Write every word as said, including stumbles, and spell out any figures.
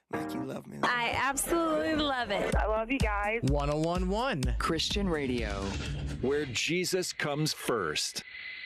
like you love me. I absolutely love it. I love you guys. one oh one point one Christian radio, where Jesus comes first.